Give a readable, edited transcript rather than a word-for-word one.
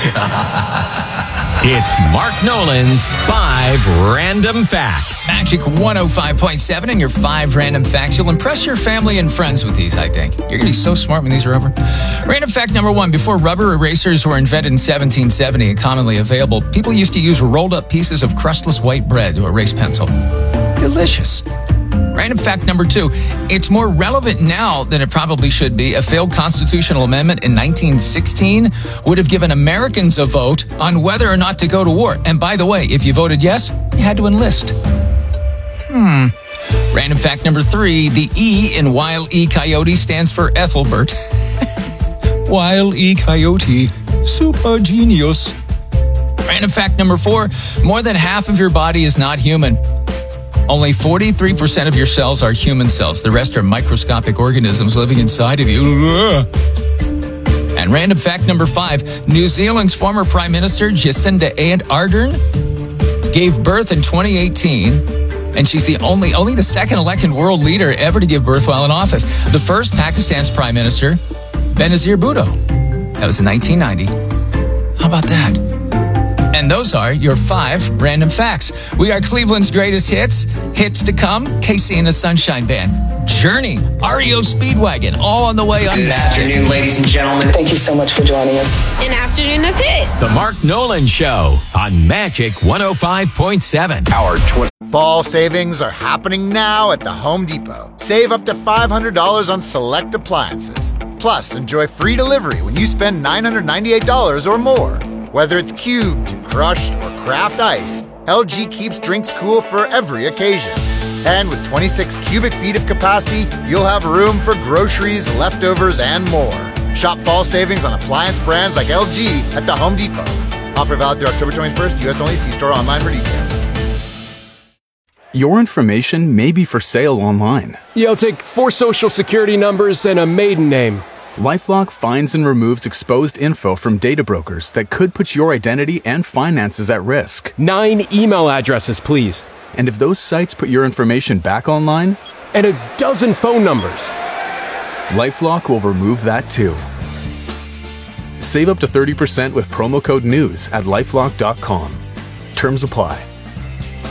It's Mark Nolan's 5 Random Facts. Magic 105.7 and your 5 random facts. You'll impress your family and friends with these, I think. You're going to be so smart when these are over. Random fact number 1. Before rubber erasers were invented in 1770 and commonly available, people used to use rolled up pieces of crustless white bread to erase pencil. Delicious. Random fact number 2. It's more relevant now than it probably should be. A failed constitutional amendment in 1916 would have given Americans a vote on whether or not to go to war. And by the way, if you voted yes, you had to enlist. Random fact number 3. The E in Wile E. Coyote stands for Ethelbert. Wile E. Coyote. Super genius. Random fact number 4. More than half of your body is not human. Only 43% of your cells are human cells. The rest are microscopic organisms living inside of you. And random fact number 5, New Zealand's former Prime Minister, Jacinda Ardern, gave birth in 2018, and she's the only the second elected world leader ever to give birth while in office. The first, Pakistan's Prime Minister, Benazir Bhutto. That was in 1990. How about that? And those are your 5 random facts. We are Cleveland's greatest hits. Hits to come, Casey and the Sunshine Band. Journey, REO Speedwagon, all on the way on Magic. Good afternoon, ladies and gentlemen. Thank you so much for joining us. An afternoon of hits. The Mark Nolan Show on Magic 105.7. Fall savings are happening now at the Home Depot. Save up to $500 on select appliances. Plus, enjoy free delivery when you spend $998 or more. Whether it's cubed, crushed, or craft ice, LG keeps drinks cool for every occasion. And with 26 cubic feet of capacity, you'll have room for groceries, leftovers, and more. Shop fall savings on appliance brands like LG at the Home Depot. Offer valid through October 21st, U.S. only. See store online for details. Your information may be for sale online. Yeah, I'll take 4 social security numbers and a maiden name. LifeLock finds and removes exposed info from data brokers that could put your identity and finances at risk. 9 email addresses, please. And if those sites put your information back online? And a dozen phone numbers. LifeLock will remove that too. Save up to 30% with promo code NEWS at LifeLock.com. Terms apply.